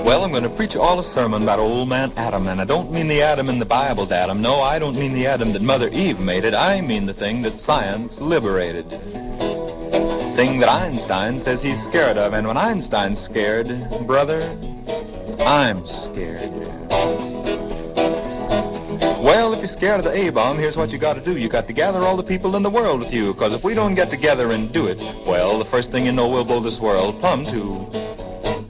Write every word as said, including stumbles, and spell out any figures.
Well, I'm going to preach all a sermon about old man Adam, and I don't mean the Adam in the Bible, Adam. No, I don't mean the Adam that Mother Eve made it. I mean the thing that science liberated. Thing that Einstein says he's scared of, and when Einstein's scared, brother, I'm scared. Well, if you're scared of the A-bomb, here's what you got to do. You got to gather all the people in the world with you, because if we don't get together and do it, well, the first thing you know, we'll blow this world plumb to